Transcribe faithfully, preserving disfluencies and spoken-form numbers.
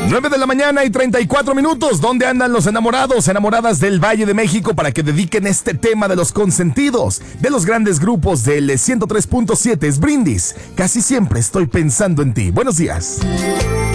nueve de la mañana y treinta y cuatro minutos. ¿Dónde andan los enamorados, enamoradas del Valle de México para que dediquen este tema de los consentidos de los grandes grupos del ciento tres punto siete? Es Brindis. Casi siempre estoy pensando en ti. Buenos días.